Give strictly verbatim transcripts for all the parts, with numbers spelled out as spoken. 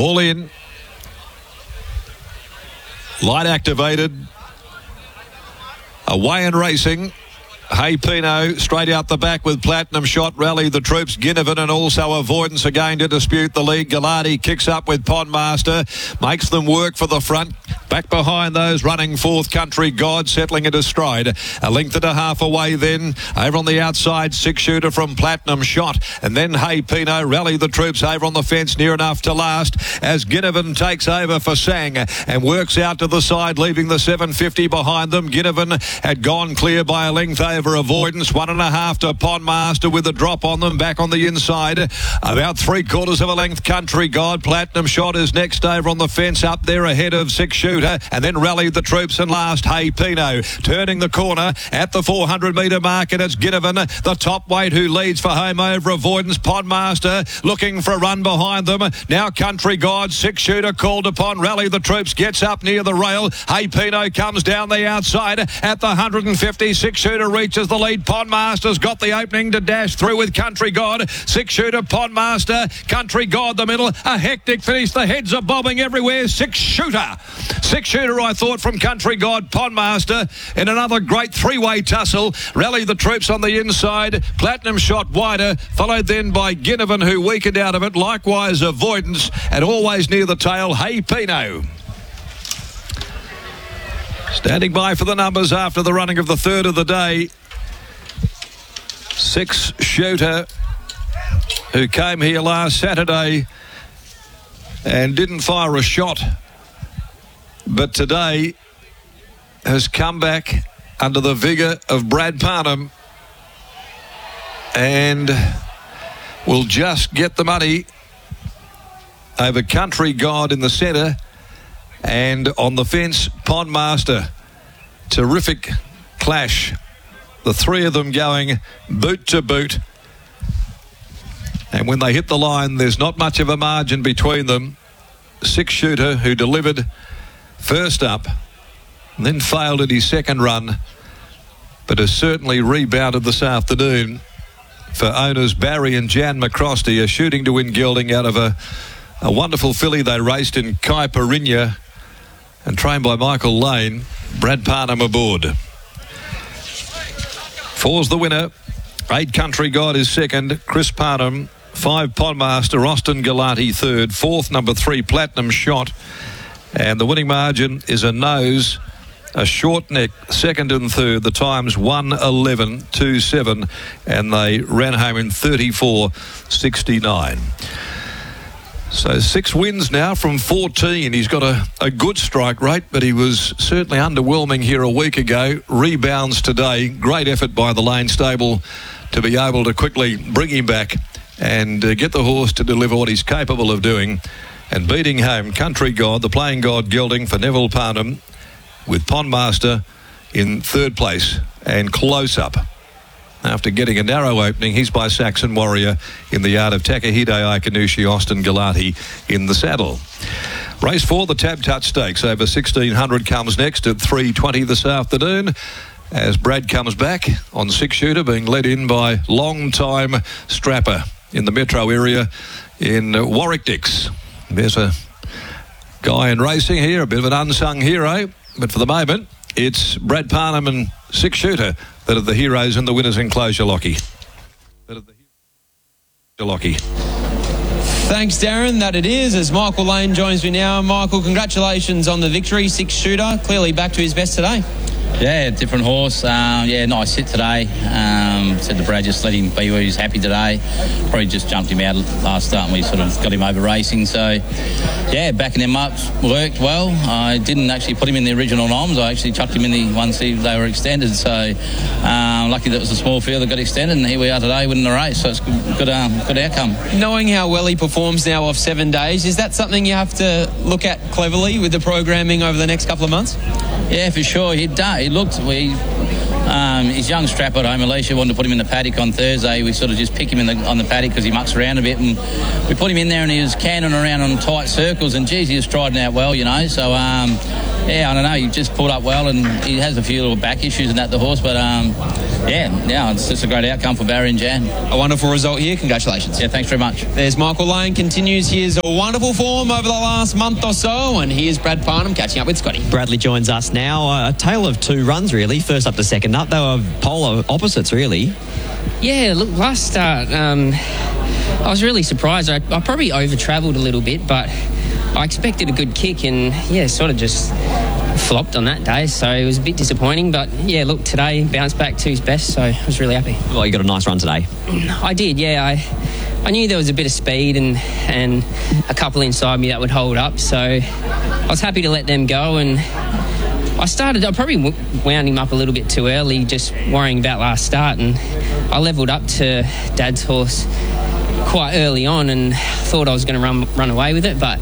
All in. Light activated. Away and racing. Hey Pino straight out the back with Platinum Shot. Rally the troops. Ginnivan and also Avoidance again to dispute the lead. Galati kicks up with Pondmaster. Makes them work for the front. Back behind those running fourth, Country God settling into stride. A length and a half away then. Over on the outside, six shooter from Platinum Shot. And then Hey Pino rally the troops over on the fence near enough to last as Ginnivan takes over for Sang and works out to the side, leaving the seven fifty behind them. Ginnivan had gone clear by a length over Avoidance. One and a half to Pondmaster with a drop on them back on the inside. About three quarters of a length, Country God. Platinum Shot is next over on the fence up there ahead of six shooter. And then rallied the troops and last Hey Pino turning the corner at the four hundred metre mark, and it's Ginnivan, the top weight, who leads for home over Avoidance. Pondmaster looking for a run behind them. Now Country God, six shooter called upon. Rally the troops, gets up near the rail. Hey Pino comes down the outside at the one hundred fifty. Six shooter reaches the lead. Pondmaster's got the opening to dash through with Country God. Six shooter Pondmaster, Country God the middle. A hectic finish. The heads are bobbing everywhere. Six shooter. Six shooter, I thought, from Country God. Pondmaster in another great three-way tussle. Rally the troops on the inside. Platinum Shot wider, followed then by Ginnivan, who weakened out of it. Likewise, Avoidance, and always near the tail, Hey Pino. Standing by for the numbers after the running of the third of the day. Six shooter, who came here last Saturday and didn't fire a shot, but today has come back under the vigour of Brad Parnham and will just get the money over Country God in the centre, and on the fence, Pondmaster. Terrific clash. The three of them going boot to boot. And when they hit the line, there's not much of a margin between them. Six shooter, who delivered first up, and then failed at his second run, but has certainly rebounded this afternoon for owners Barry and Jan McCrosty, are shooting to win gelding out of a, a wonderful filly they raced in Caipirinha and trained by Michael Lane. Brad Parnham aboard. Four's the winner. Eight Country God is second. Chris Parnham. Five Pondmaster. Austin Galati third. Fourth, number three, Platinum Shot. And the winning margin is a nose, a short neck, second and third. The time's one eleven two seven, and they ran home in thirty-four sixty-nine. So six wins now from fourteen. He's got a, a good strike rate, but he was certainly underwhelming here a week ago. Rebounds today. Great effort by the Lane stable to be able to quickly bring him back and uh, get the horse to deliver what he's capable of doing. And beating home Country God, the Playing God gelding for Neville Parnham, with Pondmaster in third place and close up. After getting a narrow opening, he's by Saxon Warrior in the yard of Takahide Ikanushi. Austin Galati in the saddle. Race four, the Tab Touch Stakes over sixteen hundred, comes next at three twenty this afternoon, as Brad comes back on six shooter, being led in by long-time strapper in the metro area in Warwick Dix. There's a guy in racing here, a bit of an unsung hero, but for the moment it's Brad Parnham and six shooter that are the heroes and the winners in Closure Lockie. That are the Lockie. Thanks, Darren. That it is, as Michael Lane joins me now. Michael, congratulations on the victory. Six shooter, clearly back to his best today. Yeah, different horse. Um, yeah, nice hit today. Um, said to Brad, just let him be where he's happy today. Probably just jumped him out last start and we sort of got him over racing. So, yeah, backing him up worked well. I didn't actually put him in the original noms. I actually chucked him in the ones they were extended. So, um, lucky that it was a small field that got extended, and here we are today winning the race. So it's good, good, um, good outcome. Knowing how well he performs now off seven days, is that something you have to look at cleverly with the programming over the next couple of months? Yeah, for sure. He done. He looked. We. Um, his young strap at home, Alicia wanted to put him in the paddock on Thursday. We sort of just pick him in the, on the paddock because he mucks around a bit, and we put him in there and he was canning around on tight circles, and geez, he was striding out well, you know. So um, yeah, I don't know. He just pulled up well, and he has a few little back issues and that, the horse. But um, yeah, yeah, it's just a great outcome for Barry and Jan. A wonderful result here. Congratulations. Yeah, thanks very much. There's Michael Lane, continues his wonderful form over the last month or so, and here's Brad Farnham catching up with Scotty. Bradley joins us now. A tale of two runs, really. First up to second up. They were polar opposites, really. Yeah, look, last start, um, I was really surprised. I, I probably over-travelled a little bit, but I expected a good kick and, yeah, sort of just flopped on that day, so it was a bit disappointing. But, yeah, look, today bounced back to his best, so I was really happy. Well, you got a nice run today. I did, yeah. I I knew there was a bit of speed and, and a couple inside me that would hold up, so I was happy to let them go. And I started, I probably wound him up a little bit too early, just worrying about last start, and I levelled up to Dad's horse quite early on and thought I was going to run run away with it, but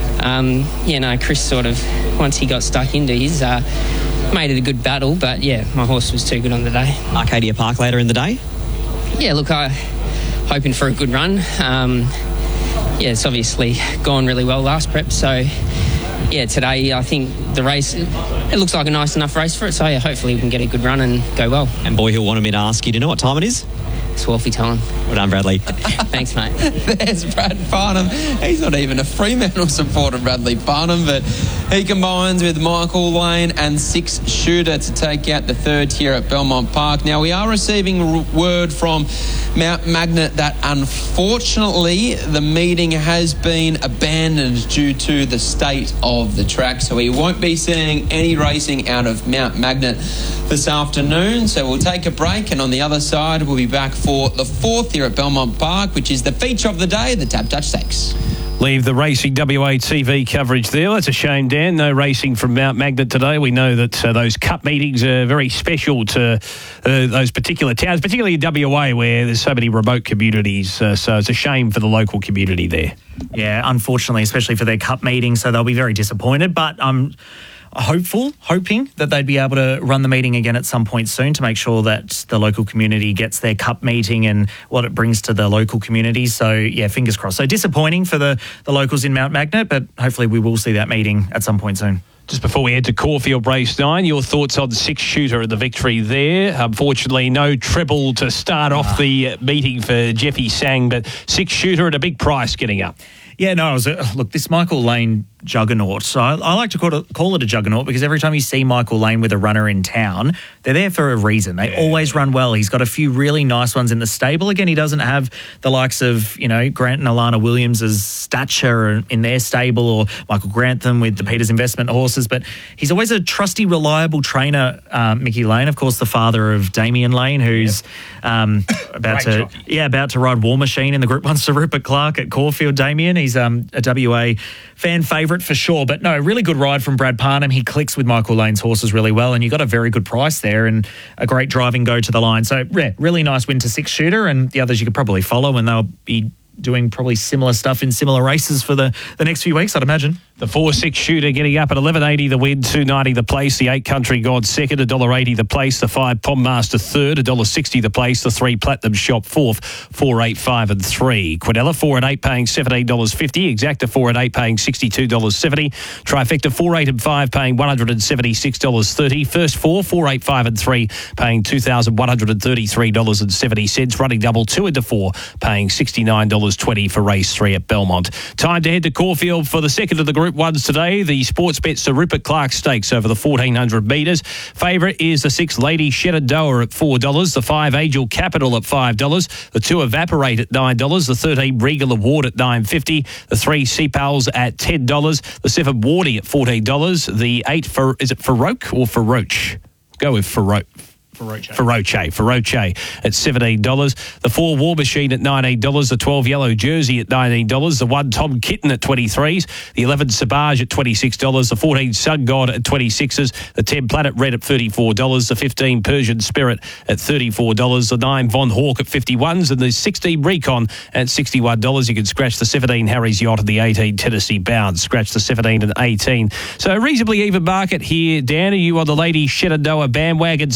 um, yeah, no, Chris sort of, once he got stuck into his, uh, made it a good battle, but yeah, my horse was too good on the day. Arcadia Park later in the day? Yeah, look, I hoping for a good run. Um, yeah, it's obviously gone really well last prep, so yeah, today I think the race, it looks like a nice enough race for it, so yeah, hopefully we can get a good run and go well. And boy, he'll want me to ask you, do you know what time it is? It's Wolfie time. Well done, Bradley. Thanks, mate. There's Brad Farnham. He's not even a Fremantle supporter, Bradley Farnham, but he combines with Michael Lane and Six Shooter to take out the third here at Belmont Park. Now, we are receiving word from Mount Magnet that unfortunately the meeting has been abandoned due to the state of the track, so we won't be seeing any racing out of Mount Magnet this afternoon. So we'll take a break, and on the other side we'll be back for the fourth here at Belmont Park, which is the feature of the day, the Tap Touch Stakes. Leave the Racing W A T V coverage there. That's a shame, Dan. No racing from Mount Magnet today. We know that uh, those cup meetings are very special to uh, those particular towns, particularly in W A where there's so many remote communities. Uh, so it's a shame for the local community there. Yeah, unfortunately, especially for their cup meeting. So they'll be very disappointed. But I'm hopeful, hoping that they'd be able to run the meeting again at some point soon to make sure that the local community gets their cup meeting and what it brings to the local community. So, yeah, fingers crossed. So disappointing for the, the locals in Mount Magnet, but hopefully we will see that meeting at some point soon. Just before we head to Caulfield Race nine, your thoughts on Six Shooter and the victory there? Unfortunately, no treble to start off uh, the meeting for Jeffy Sang, but Six Shooter at a big price getting up. Yeah, no, it was a, look, this Michael Lane juggernaut. So I, I like to call it, call it a juggernaut because every time you see Michael Lane with a runner in town, they're there for a reason. They yeah. always run well. He's got a few really nice ones in the stable. Again, he doesn't have the likes of, you know, Grant and Alana Williams' stature in their stable, or Michael Grantham with the Peters Investment horses, but he's always a trusty, reliable trainer, uh, Mickey Lane, of course, the father of Damien Lane, who's yep. um, about to jockey. yeah about to ride War Machine in the Group one Sir Rupert Clark at Caulfield. Damien, he's um, a W A fan favourite for sure, but no, really good ride from Brad Parnham. He clicks with Michael Lane's horses really well, and you got a very good price there and a great driving go to the line. So yeah, really nice win to Six Shooter, and the others you could probably follow, and they'll be doing probably similar stuff in similar races for the, the next few weeks, I'd imagine. The four six Shooter getting up at eleven eighty the win, two ninety the place. The eight Country God second, one dollar eighty the place. The five Pond Master third, one dollar sixty the place. The three Platinum Shop fourth, four eight five and three. Quinella four and eight paying seventeen dollars fifty. Exacta four and eight paying sixty-two dollars seventy. Trifecta four, eight and five paying one hundred seventy-six dollars thirty. First four, four, eight, five and three paying two thousand one hundred thirty-three dollars seventy. Running double two into four paying sixty-nine dollars twenty for race three at Belmont. Time to head to Caulfield for the second of the Group ones today. The Sportsbet Sir Rupert Clark Stakes over the fourteen hundred metres. Favourite is the six Lady Shenandoah at four dollars. The five Angel Capital at five dollars. The two Evaporate at nine dollars. The thirteen Regal Award at nine fifty. The three Sea Pals at ten dollars. The seven Wardy at fourteen dollars. The eight, for, is it Feroch or Feroch? Go with Feroch. Feroce. Feroce. Feroce at seventeen dollars. The four War Machine at nineteen dollars. The twelve Yellow Jersey at nineteen dollars. The one Tom Kitten at twenty-threes. The eleven Sabage at twenty-six dollars. The fourteen Sun God at twenty-sixes. The ten Planet Red at thirty-four dollars. The fifteen Persian Spirit at thirty-four dollars. The nine Von Hawk at fifty-ones. And the sixteen Recon at sixty-one dollars. You can scratch the seventeen Harry's Yacht and the eighteen Tennessee Bound. Scratch the seventeen and eighteen. So a reasonably even market here. Dan, are you on the Lady Shenandoah bandwagon? Second up from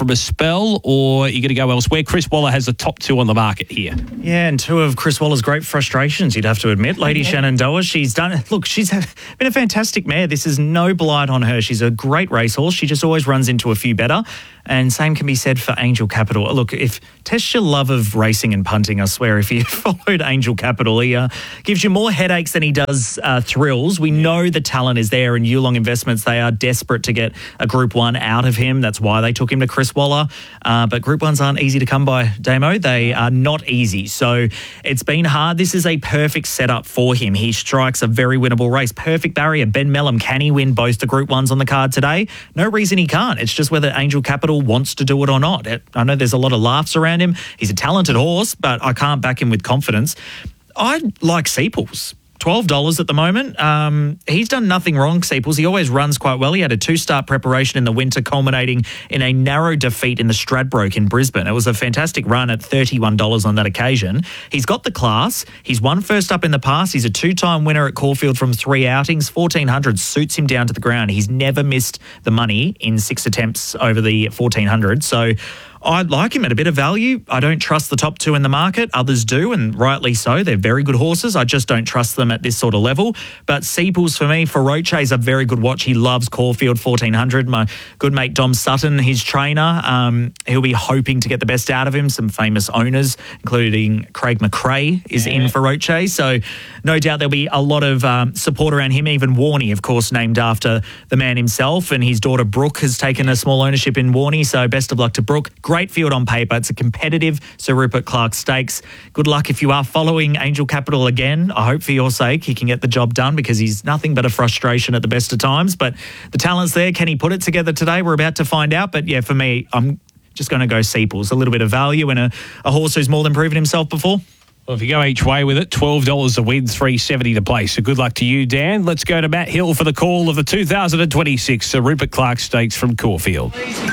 from a spell, or are you going to go elsewhere? Chris Waller has the top two on the market here. Yeah, and two of Chris Waller's great frustrations, you'd have to admit. Lady Shenandoah, she's done... Look, she's been a fantastic mare. This is no blight on her. She's a great racehorse. She just always runs into a few better. And same can be said for Angel Capital. Look, if test your love of racing and punting, I swear, if you followed Angel Capital, he uh, gives you more headaches than he does uh, thrills. We know the talent is there, and Yulong Investments, they are desperate to get a Group one out of him. That's why they took him to Chris Waller. Uh, but Group ones aren't easy to come by, Damo. They are not easy. So it's been hard. This is a perfect setup for him. He strikes a very winnable race. Perfect barrier. Ben Melham, can he win both the Group ones on the card today? No reason he can't. It's just whether Angel Capital wants to do it or not. I know there's a lot of laughs around him. He's a talented horse, but I can't back him with confidence. I like Seeples. twelve dollars at the moment. Um, he's done nothing wrong, Seeples. He always runs quite well. He had a two-start preparation in the winter, culminating in a narrow defeat in the Stradbroke in Brisbane. It was a fantastic run at thirty-one dollars on that occasion. He's got the class. He's won first up in the past. He's a two-time winner at Caulfield from three outings. fourteen hundred suits him down to the ground. He's never missed the money in six attempts over the fourteen hundred. So I like him at a bit of value. I don't trust the top two in the market. Others do, and rightly so. They're very good horses. I just don't trust them at this sort of level. But Seeples, for me, Feroce is a very good watch. He loves Caulfield fourteen hundred. My good mate Dom Sutton, his trainer, um, he'll be hoping to get the best out of him. Some famous owners, including Craig McRae, is yeah. in Feroce. So no doubt there'll be a lot of um, support around him. Even Warney, of course, named after the man himself. And his daughter Brooke has taken a small ownership in Warney. So best of luck to Brooke. Great field on paper. It's a competitive Sir Rupert Clarke Stakes. Good luck if you are following Angel Capital again. I hope for your sake he can get the job done, because he's nothing but a frustration at the best of times. But the talent's there. Can he put it together today? We're about to find out. But yeah, for me, I'm just going to go Seeples. A little bit of value in a, a horse who's more than proven himself before. Well, if you go each way with it, twelve dollars a win, three seventy to play. So good luck to you, Dan. Let's go to Matt Hill for the call of the two thousand twenty-six Sir Rupert Clarke Stakes from Caulfield.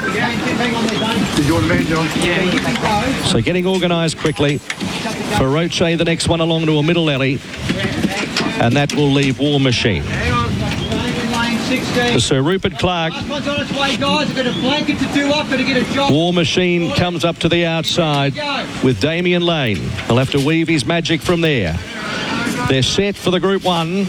So getting organised quickly. Feroce, the next one along to a middle alley. And that will leave War Machine. To Sir Rupert Clarke. War Machine comes up to the outside with Damien Lane. He'll have to weave his magic from there. They're set for the Group One.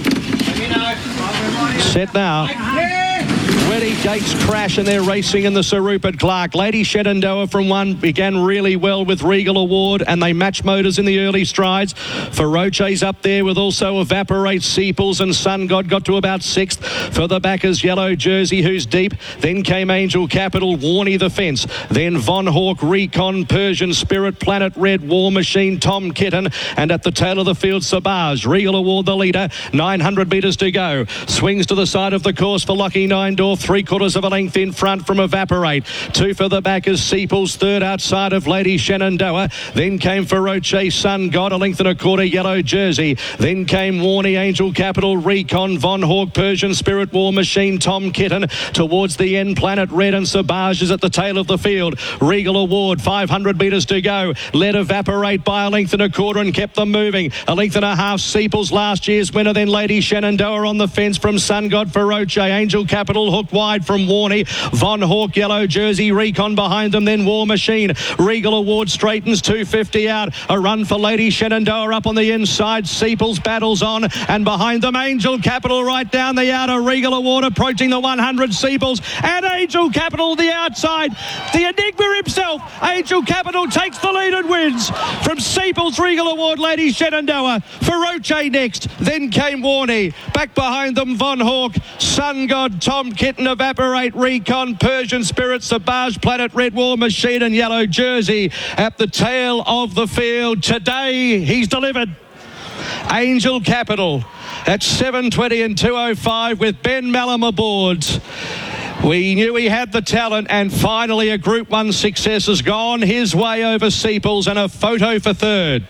Set now. Ready, gates crash, and they're racing in the Sir Rupert Clarke. Lady Shenandoah from one began really well with Regal Award, and they match motors in the early strides. Feroce's up there with also Evaporate, Seeples, and Sun God got to about sixth. For the backers, Yellow Jersey, who's deep. Then came Angel Capital, Warney the Fence. Then Von Hawk, Recon, Persian Spirit, Planet Red, War Machine, Tom Kitten. And at the tail of the field, Sabage. Regal Award the leader. nine hundred metres to go. Swings to the side of the course for Lucky Nine Door. Three quarters of a length in front from Evaporate. Two for the backers, Seeples. Third outside of Lady Shenandoah. Then came Feroce, Sun God, a length and a quarter, Yellow Jersey. Then came Warney, Angel Capital, Recon, Von Hawk, Persian Spirit, War Machine, Tom Kitten. Towards the end, Planet Red and Sabage is at the tail of the field. Regal Award, five hundred metres to go. Let Evaporate by a length and a quarter and kept them moving. A length and a half, Seeples, last year's winner. Then Lady Shenandoah on the fence from Sun God, Feroce. Angel Capital hooked wide from Warney. Von Hawk, Yellow Jersey, Recon behind them, then War Machine. Regal Award straightens, two fifty out. A run for Lady Shenandoah up on the inside. Seeples battles on, and behind them Angel Capital right down the outer. Regal Award approaching the one hundred. Seeples and Angel Capital the outside. The Enigma himself, Angel Capital, takes the lead and wins from Seeples, Regal Award, Lady Shenandoah. Feroce next, then came Warney. Back behind them Von Hawk, Sun God, Tom Kitten, Evaporate, Recon, Persian Spirit, Sabage, Planet Red, War Machine, and Yellow Jersey at the tail of the field. Today he's delivered. Angel Capital at seven twenty and two oh five with Ben Melham aboard. We knew he had the talent, and finally a Group One success has gone his way over Seeples, and a photo for third.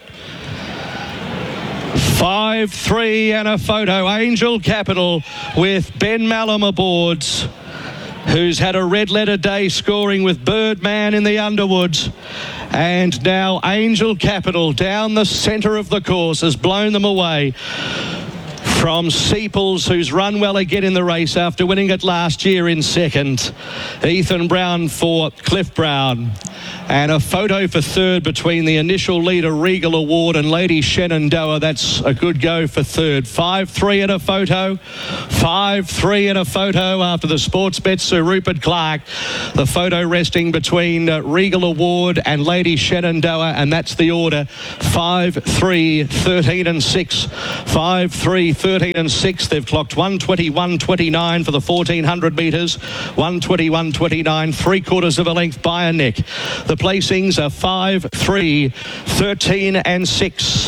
five three and a photo. Angel Capital with Ben Melham aboard, who's had a red letter day scoring with Birdman in the Underwoods. And now Angel Capital down the centre of the course has blown them away from Seeples, who's run well again in the race after winning it last year in second. Ethan Brown for Cliff Brown. And a photo for third between the initial leader, Regal Award, and Lady Shenandoah. That's a good go for third. five three in a photo. five three in a photo after the sports bet Sir Rupert Clarke. The photo resting between uh, Regal Award and Lady Shenandoah, and that's the order. five three, thirteen and six. five three, thirteen and six. They've clocked one twenty-one twenty-nine for the fourteen hundred metres. one twenty-one twenty-nine, three quarters of a length by a neck. The placings are five three, thirteen and six.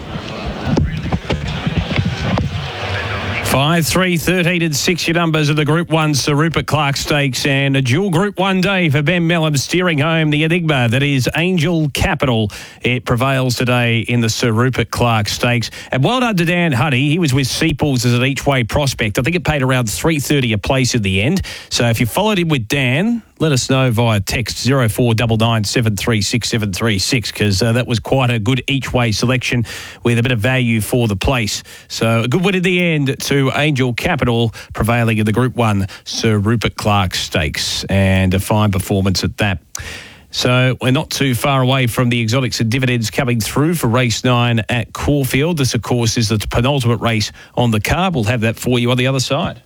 five three, thirteen and six, your numbers of the Group one Sir Rupert Clarke Stakes, and a dual Group one day for Ben Melham, steering home the enigma that is Angel Capital. It prevails today in the Sir Rupert Clarke Stakes. And well done to Dan Huddy. He was with Seeples as an each-way prospect. I think it paid around three thirty a place in the end. So if you followed him with Dan, let us know via text zero four nine nine seven three six seven three six, because uh, that was quite a good each-way selection with a bit of value for the place. So a good win in the end to Angel Capital, prevailing in the Group one Sir Rupert Clarke Stakes, and a fine performance at that. So we're not too far away from the exotics and dividends coming through for race nine at Caulfield. This, of course, is the penultimate race on the card. We'll have that for you on the other side.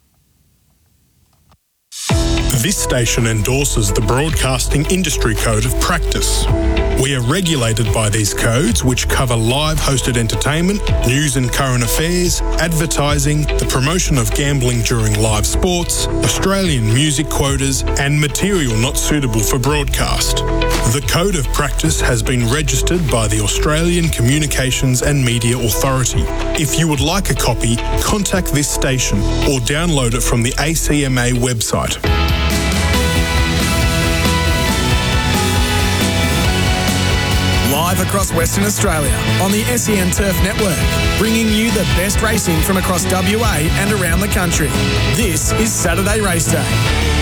This station endorses the Broadcasting Industry Code of Practice. We are regulated by these codes, which cover live hosted entertainment, news and current affairs, advertising, the promotion of gambling during live sports, Australian music quotas, and material not suitable for broadcast. The Code of Practice has been registered by the Australian Communications and Media Authority. If you would like a copy, contact this station or download it from the A C M A website. Live across Western Australia on the S E N Turf Network, bringing you the best racing from across W A and around the country. This is Saturday Race Day.